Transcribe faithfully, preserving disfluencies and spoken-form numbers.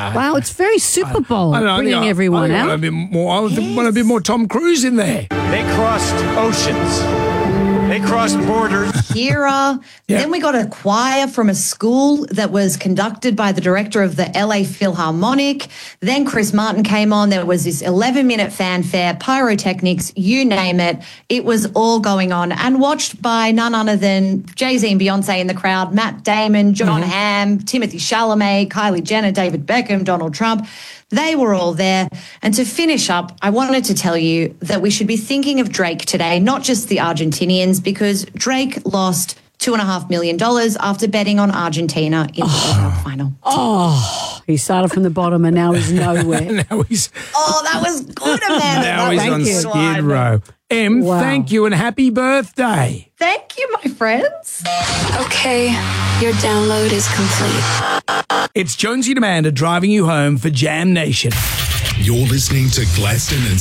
Wow, it's very Super Bowl, I don't know, I think bringing I- everyone I think I out. want a bit more, I want a- want a bit more Tom Cruise in there. They crossed oceans. They crossed borders. Kira. Yeah. Then we got a choir from a school that was conducted by the director of the L A Philharmonic. Then Chris Martin came on. There was this eleven-minute fanfare, pyrotechnics, you name it. It was all going on and watched by none other than Jay-Z and Beyonce in the crowd, Matt Damon, John Mm-hmm. Hamm, Timothy Chalamet, Kylie Jenner, David Beckham, Donald Trump. They were all there. And to finish up, I wanted to tell you that we should be thinking of Drake today, not just the Argentinians, because Drake lost two and a half million dollars after betting on Argentina in the World Cup final. Oh, he started from the bottom and now he's nowhere. Now he's Oh, that was good, Amanda. now That he's was on a good Skid one. Row. Em, Wow. thank you and happy birthday. Thank you, my friends. Okay, your download is complete. It's Jonesy and Amanda driving you home for Jam Nation. You're listening to Gladstone and